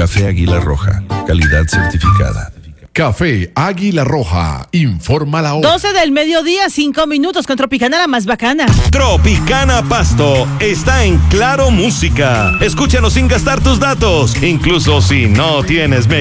Café Águila Roja, calidad certificada. Café Águila Roja, informa la hora. 12 del mediodía, 5 minutos con Tropicana, la más bacana. Tropicana Pasto está en Claro Música. Escúchanos sin gastar tus datos, incluso si no tienes